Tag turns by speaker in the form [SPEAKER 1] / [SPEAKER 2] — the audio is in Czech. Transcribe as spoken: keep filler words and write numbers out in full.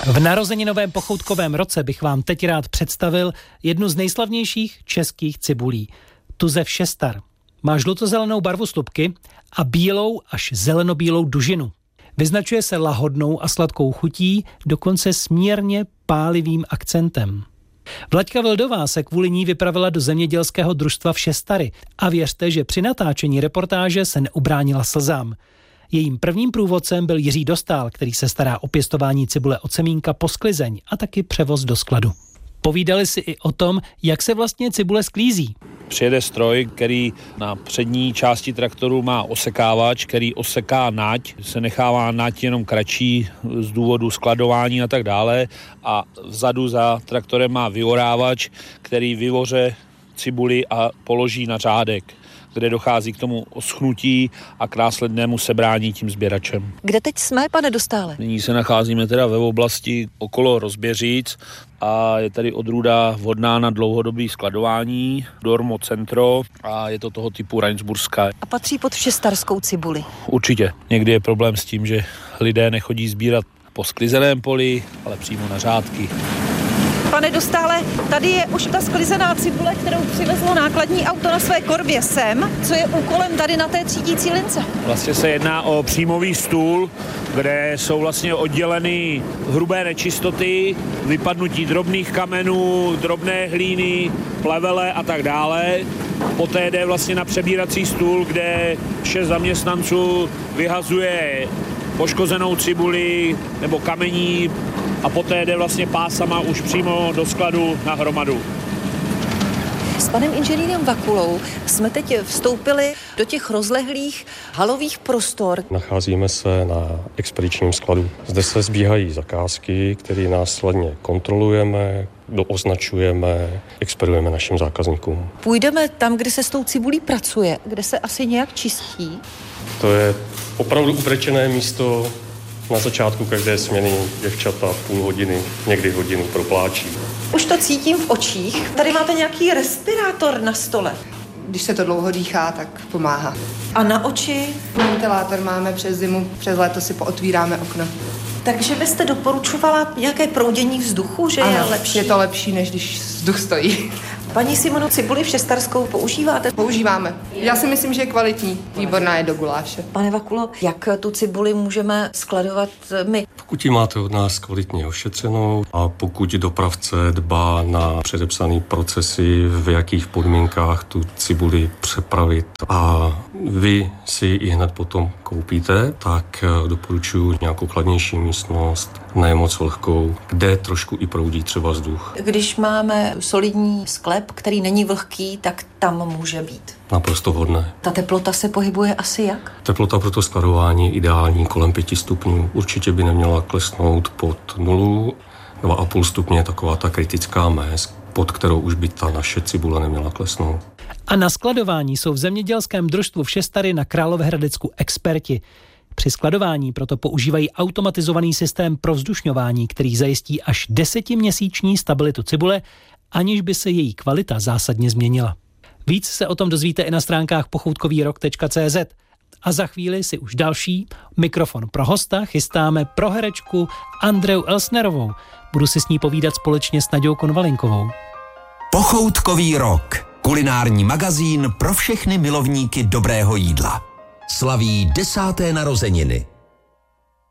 [SPEAKER 1] V narozeninovém pochoutkovém roce bych vám teď rád představil jednu z nejslavnějších českých cibulí. Tuzev Šestar. Má žlutozelenou barvu slupky a bílou až zelenobílou dužinu. Vyznačuje se lahodnou a sladkou chutí, dokonce smírně pálivým akcentem. Vlaďka Vildová se kvůli ní vypravila do zemědělského družstva v Šestary a věřte, že při natáčení reportáže se neubránila slzám. Jejím prvním průvodcem byl Jiří Dostál, který se stará o pěstování cibule od semínka po sklizeň a taky převoz do skladu. Povídali si i o tom, jak se vlastně cibule sklízí.
[SPEAKER 2] Přijede stroj, který na přední části traktoru má osekávač, který oseká nať, se nechává nať jenom kratší z důvodu skladování a tak dále a vzadu za traktorem má vyorávač, který vyvoře cibuli a položí na řádek, kde dochází k tomu oschnutí a k následnému sebrání tím sběračem.
[SPEAKER 3] Kde teď jsme, pane Dostále?
[SPEAKER 2] Nyní se nacházíme teda ve oblasti okolo Rozběříc a je tady odrůda vhodná na dlouhodobé skladování, Dormo Centro, a je to toho typu Rajnsburská.
[SPEAKER 3] A patří pod šestarskou cibuli?
[SPEAKER 2] Určitě. Někdy je problém s tím, že lidé nechodí sbírat po sklizeném poli, ale přímo na řádky.
[SPEAKER 3] Pane Dostále, tady je už ta sklizená cibule, kterou přivezlo nákladní auto na své korbě sem. Co je úkolem tady na té třídící lince?
[SPEAKER 2] Vlastně se jedná o příjmový stůl, kde jsou vlastně odděleny hrubé nečistoty, vypadnutí drobných kamenů, drobné hlíny, plevele a tak dále. Poté jde vlastně na přebírací stůl, kde šest zaměstnanců vyhazuje poškozenou cibuli nebo kamení a poté jde vlastně pásama už přímo do skladu na hromadu.
[SPEAKER 3] S panem inženýrem Vakulou jsme teď vstoupili do těch rozlehlých halových prostor.
[SPEAKER 4] Nacházíme se na expedičním skladu. Zde se sbíhají zakázky, které následně kontrolujeme, dooznačujeme, expedujeme našim zákazníkům.
[SPEAKER 3] Půjdeme tam, kde se s tou cibulí pracuje, kde se asi nějak čistí.
[SPEAKER 4] To je opravdu uprečené místo. Na začátku každé směny děvčata půl hodiny, někdy hodinu propláčí.
[SPEAKER 3] Už to cítím v očích. Tady máte nějaký respirátor na stole.
[SPEAKER 5] Když se to dlouho dýchá, tak pomáhá.
[SPEAKER 3] A na oči?
[SPEAKER 5] Ventilátor máme přes zimu, přes léto si pootvíráme okno.
[SPEAKER 3] Takže byste doporučovala nějaké proudění vzduchu, že ano, je lepší?
[SPEAKER 5] Je to lepší, než když vzduch stojí.
[SPEAKER 3] Paní Simonu, cibuli všestarskou používáte?
[SPEAKER 5] Používáme. Já si myslím, že je kvalitní. Výborná je do guláše.
[SPEAKER 3] Pane Vakulo, jak tu cibuli můžeme skladovat my?
[SPEAKER 4] Pokud ji máte od nás kvalitně ošetřenou a pokud dopravce dbá na předepsané procesy, v jakých podmínkách tu cibuli přepravit a vy si ji hned potom koupíte, tak doporučuji nějakou chladnější místnost, ne moc vlhkou, kde trošku i proudí třeba vzduch.
[SPEAKER 3] Když máme solidní sklep, který není vlhký, tak tam může být.
[SPEAKER 4] Naprosto vhodné.
[SPEAKER 3] Ta teplota se pohybuje asi jak?
[SPEAKER 4] Teplota pro to skladování je ideální kolem pěti stupňů. Určitě by neměla klesnout pod nulu. dva a půl stupně je taková ta kritická mez, pod kterou už by ta naše cibule neměla klesnout.
[SPEAKER 1] A na skladování jsou v zemědělském družstvu v Šestary na Královéhradecku experti. Při skladování proto používají automatizovaný systém provzdušňování, který zajistí až desetiměsíční stabilitu cibule, aniž by se její kvalita zásadně změnila. Víc se o tom dozvíte i na stránkách pochoutkovýrok tečka cé zet. A za chvíli si už další mikrofon pro hosta chystáme pro herečku Andreu Elsnerovou. Budu si s ní povídat společně s Naďou Konvalinkovou.
[SPEAKER 6] Pochoutkový rok. Kulinární magazín pro všechny milovníky dobrého jídla. Slaví desáté narozeniny.